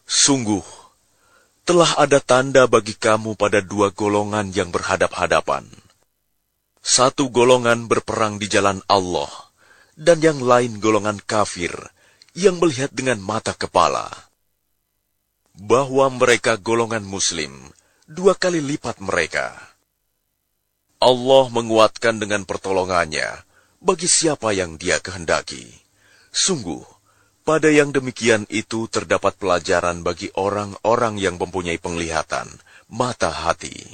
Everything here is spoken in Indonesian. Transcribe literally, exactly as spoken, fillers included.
Sungguh, telah ada tanda bagi kamu pada dua golongan yang berhadap-hadapan. Satu golongan berperang di jalan Allah, dan yang lain golongan kafir yang melihat dengan mata kepala. Bahwa mereka golongan muslim, dua kali lipat mereka. Allah menguatkan dengan pertolongannya bagi siapa yang Dia kehendaki. Sungguh, pada yang demikian itu terdapat pelajaran bagi orang-orang yang mempunyai penglihatan, mata hati.